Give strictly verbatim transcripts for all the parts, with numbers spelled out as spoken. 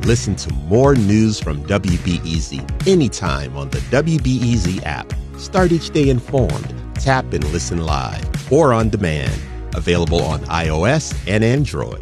Listen to more news from W B E Z anytime on the W B E Z app. Start each day informed. Tap and listen live or on demand. Available on iOS and Android.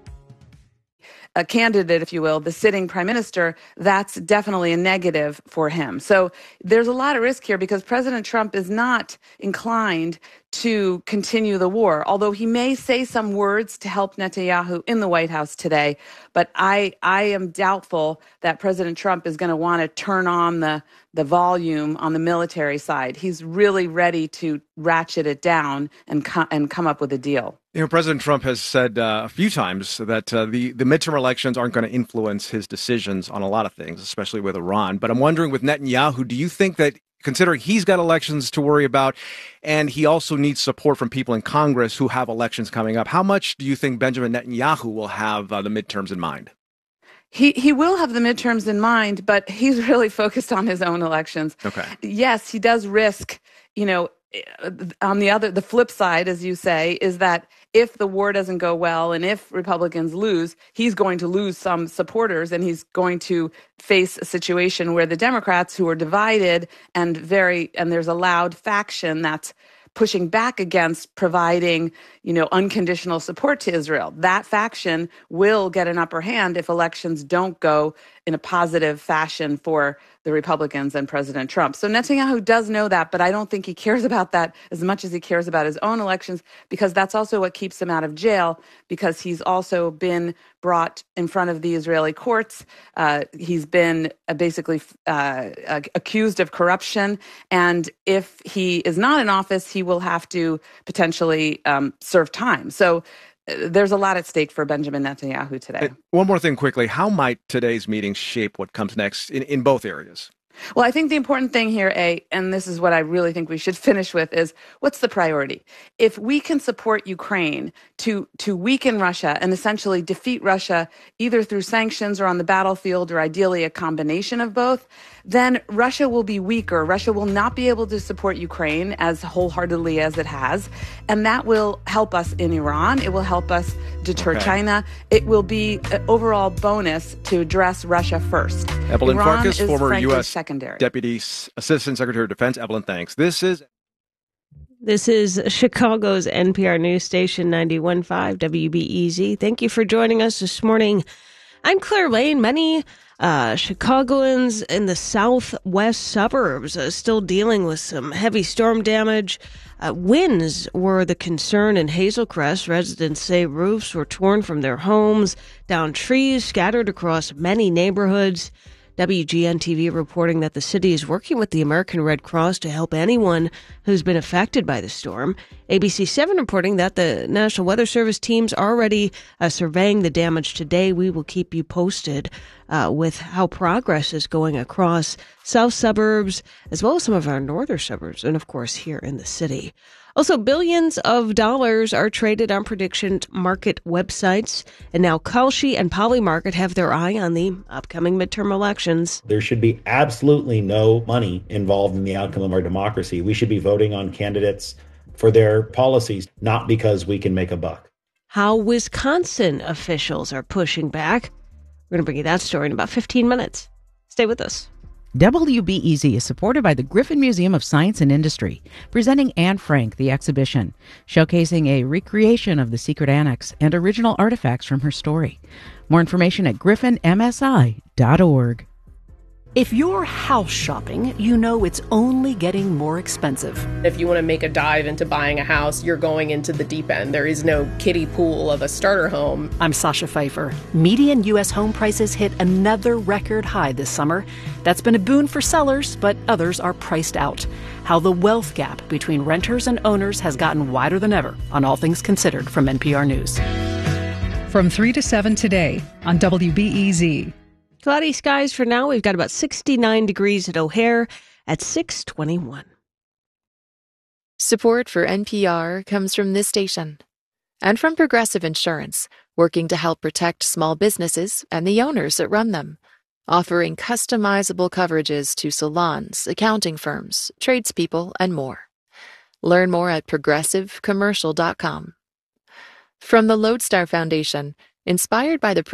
A candidate, if you will, the sitting prime minister, that's definitely a negative for him. So there's a lot of risk here because President Trump is not inclined to continue the war, although he may say some words to help Netanyahu in the White House today. But I I am doubtful that President Trump is going to want to turn on the, the volume on the military side. He's really ready to ratchet it down and, co- and come up with a deal. You know, President Trump has said uh, a few times that uh, the, the midterm elections aren't going to influence his decisions on a lot of things, especially with Iran. But I'm wondering with Netanyahu, do you think that, considering he's got elections to worry about and he also needs support from people in Congress who have elections coming up, how much do you think Benjamin Netanyahu will have uh, the midterms in mind? He he will have the midterms in mind, but he's really focused on his own elections. Okay. Yes, he does risk, you know, on the other, the flip side, as you say, is that if the war doesn't go well and if Republicans lose, he's going to lose some supporters and he's going to face a situation where the Democrats, who are divided and very, and there's a loud faction that's pushing back against providing, you know, unconditional support to Israel. That faction will get an upper hand if elections don't go in a positive fashion for the Republicans and President Trump. So Netanyahu does know that, but I don't think he cares about that as much as he cares about his own elections, because that's also what keeps him out of jail, because he's also been brought in front of the Israeli courts. Uh, he's been uh, basically uh, uh, accused of corruption. And if he is not in office, he will have to potentially um, serve time. So uh, there's a lot at stake for Benjamin Netanyahu today. One more thing quickly. How might today's meeting shape what comes next in, in both areas? Well, I think the important thing here, A, and this is what I really think we should finish with, is what's the priority? If we can support Ukraine to to weaken Russia and essentially defeat Russia either through sanctions or on the battlefield, or ideally a combination of both, then Russia will be weaker. Russia will not be able to support Ukraine as wholeheartedly as it has. And that will help us in Iran. It will help us deter Okay. China. It will be an overall bonus to address Russia first. Evelyn Iran Farkas, is former frankly U S secondary. Deputy S- Assistant Secretary of Defense. Evelyn, thanks. This is This is Chicago's N P R news station, ninety-one point five W B E Z. Thank you for joining us this morning. I'm Claire Lane. Many uh, Chicagoans in the southwest suburbs are still dealing with some heavy storm damage. Uh, winds were the concern in Hazel Crest. Residents say roofs were torn from their homes, down trees scattered across many neighborhoods. W G N T V reporting that the city is working with the American Red Cross to help anyone who's been affected by the storm. A B C seven reporting that the National Weather Service teams are already uh, surveying the damage today. We will keep you posted uh, with how progress is going across south suburbs, as well as some of our northern suburbs, and of course here in the city. Also, billions of dollars are traded on prediction market websites, and now Kalshi and Polymarket have their eye on the upcoming midterm elections. There should be absolutely no money involved in the outcome of our democracy. We should be voting on candidates for their policies, not because we can make a buck. How Wisconsin officials are pushing back. We're going to bring you that story in about fifteen minutes. Stay with us. W B E Z is supported by the Griffin Museum of Science and Industry, presenting Anne Frank, the exhibition, showcasing a recreation of the secret annex and original artifacts from her story. More information at griffin m s i dot org. If you're house shopping, you know it's only getting more expensive. If you want to make a dive into buying a house, you're going into the deep end. There is no kiddie pool of a starter home. I'm Sasha Pfeiffer. Median U S home prices hit another record high this summer. That's been a boon for sellers, but others are priced out. How the wealth gap between renters and owners has gotten wider than ever on All Things Considered from N P R News. From three to seven today on W B E Z. Cloudy skies for now. We've got about sixty-nine degrees at O'Hare at six twenty-one. Support for N P R comes from this station and from Progressive Insurance, working to help protect small businesses and the owners that run them, offering customizable coverages to salons, accounting firms, tradespeople, and more. Learn more at progressive commercial dot com. From the Lodestar Foundation, inspired by the